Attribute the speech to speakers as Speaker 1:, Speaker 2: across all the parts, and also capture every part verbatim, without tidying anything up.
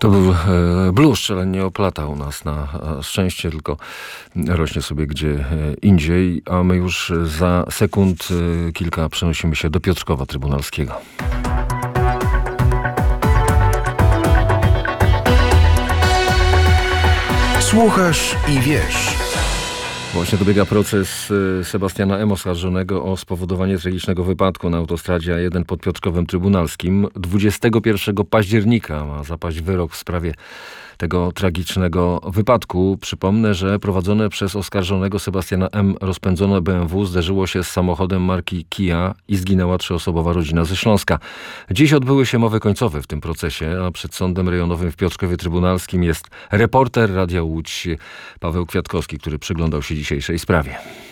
Speaker 1: To był e, bluszcz, ale nie oplatał nas na szczęście, tylko rośnie sobie gdzie e, indziej, a my już za sekund e, kilka przenosimy się do Piotrkowa Trybunalskiego.
Speaker 2: Słuchasz i wiesz.
Speaker 1: Właśnie dobiega proces Sebastiana M. oskarżonego o spowodowanie tragicznego wypadku na autostradzie A jeden pod Piotrkowem Trybunalskim. dwudziestego pierwszego października ma zapaść wyrok w sprawie tego tragicznego wypadku. Przypomnę, że prowadzone przez oskarżonego Sebastiana M. rozpędzone B M W zderzyło się z samochodem marki Kia i zginęła trzyosobowa rodzina ze Śląska. Dziś odbyły się mowy końcowe w tym procesie, a przed Sądem Rejonowym w Piotrkowie Trybunalskim jest reporter Radia Łódź Paweł Kwiatkowski, który przyglądał się dzisiejszej sprawie.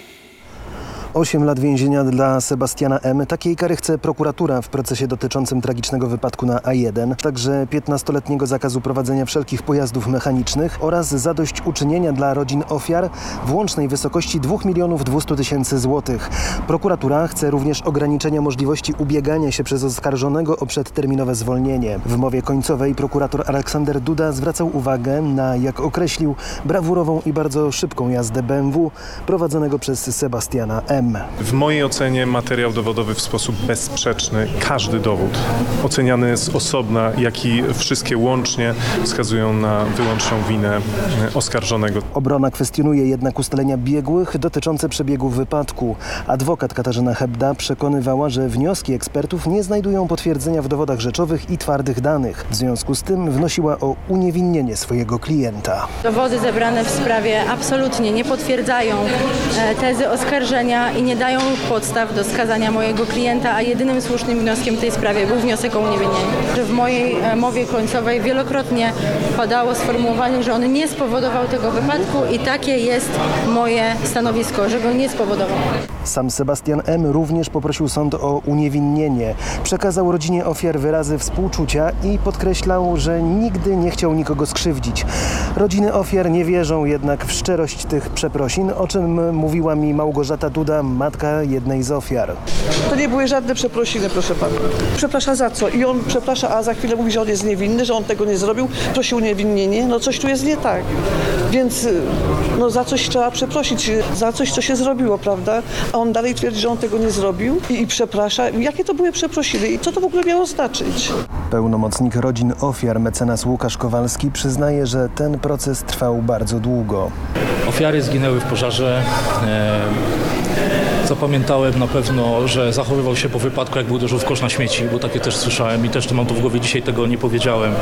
Speaker 3: Osiem lat więzienia dla Sebastiana M. Takiej kary chce prokuratura w procesie dotyczącym tragicznego wypadku na A jeden. Także piętnastoletniego zakazu prowadzenia wszelkich pojazdów mechanicznych oraz zadośćuczynienia dla rodzin ofiar w łącznej wysokości dwa miliony dwieście tysięcy złotych. Prokuratura chce również ograniczenia możliwości ubiegania się przez oskarżonego o przedterminowe zwolnienie. W mowie końcowej prokurator Aleksander Duda zwracał uwagę na, jak określił, brawurową i bardzo szybką jazdę B M W prowadzonego przez Sebastiana M.
Speaker 4: W mojej ocenie materiał dowodowy w sposób bezsprzeczny, każdy dowód oceniany z osobna, jak i wszystkie łącznie wskazują na wyłączną winę oskarżonego.
Speaker 3: Obrona kwestionuje jednak ustalenia biegłych dotyczące przebiegu wypadku. Adwokat Katarzyna Hebda przekonywała, że wnioski ekspertów nie znajdują potwierdzenia w dowodach rzeczowych i twardych danych. W związku z tym wnosiła o uniewinnienie swojego klienta.
Speaker 5: Dowody zebrane w sprawie absolutnie nie potwierdzają tezy oskarżenia i nie dają podstaw do skazania mojego klienta, a jedynym słusznym wnioskiem w tej sprawie był wniosek o uniewinnienie. W mojej mowie końcowej wielokrotnie padało sformułowanie, że on nie spowodował tego wypadku i takie jest moje stanowisko, że go nie spowodował.
Speaker 3: Sam Sebastian M. również poprosił sąd o uniewinnienie. Przekazał rodzinie ofiar wyrazy współczucia i podkreślał, że nigdy nie chciał nikogo skrzywdzić. Rodziny ofiar nie wierzą jednak w szczerość tych przeprosin, o czym mówiła mi Małgorzata Duda, matka jednej z ofiar.
Speaker 6: To nie były żadne przeprosiny, proszę pana. Przeprasza za co? I on przeprasza, a za chwilę mówi, że on jest niewinny, że on tego nie zrobił, prosi o uniewinnienie. No coś tu jest nie tak. Więc no, za coś trzeba przeprosić, za coś, co się zrobiło, prawda? A on dalej twierdzi, że on tego nie zrobił i, i przeprasza. Jakie to były przeprosiny i co to w ogóle miało znaczyć?
Speaker 3: Pełnomocnik rodzin ofiar, mecenas Łukasz Kowalski, przyznaje, że ten proces trwał bardzo długo.
Speaker 7: Ofiary zginęły w pożarze. E... Zapamiętałem na pewno, że zachowywał się po wypadku, jak był dożył kosz na śmieci, bo takie też słyszałem i też to mam to w głowie, dzisiaj tego nie powiedziałem.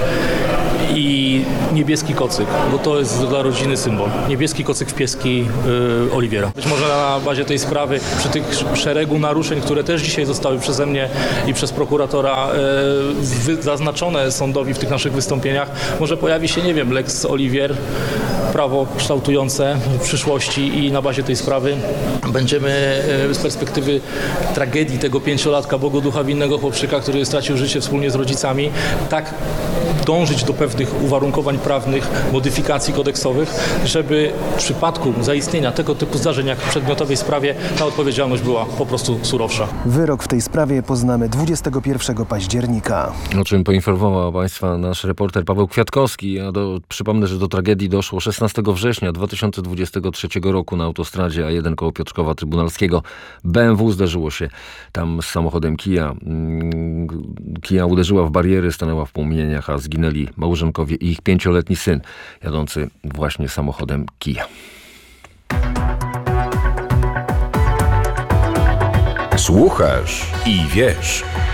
Speaker 7: I niebieski kocyk, bo to jest dla rodziny symbol. Niebieski kocyk w pieski yy, Oliwiera. Być może na bazie tej sprawy, przy tych szeregu naruszeń, które też dzisiaj zostały przeze mnie i przez prokuratora yy, zaznaczone sądowi w tych naszych wystąpieniach, może pojawi się, nie wiem, Lex Oliwier, prawo kształtujące w przyszłości i na bazie tej sprawy będziemy z perspektywy tragedii tego pięciolatka Bogoducha winnego chłopczyka, który stracił życie wspólnie z rodzicami, tak dążyć do pewnych uwarunkowań prawnych, modyfikacji kodeksowych, żeby w przypadku zaistnienia tego typu zdarzeń jak w przedmiotowej sprawie ta odpowiedzialność była po prostu surowsza.
Speaker 3: Wyrok w tej sprawie poznamy dwudziestego pierwszego października.
Speaker 1: O czym poinformował Państwa nasz reporter Paweł Kwiatkowski. A do, przypomnę, że do tragedii doszło szesnastego września dwa tysiące dwudziestego trzeciego roku na autostradzie A jeden koło Piotrkowa Trybunalskiego. B M W zderzyło się tam z samochodem Kia. Kia uderzyła w bariery, stanęła w płomieniach, a zginęli małżonkowie i ich pięcioletni syn, jadący właśnie samochodem Kia.
Speaker 2: Słuchasz i wiesz.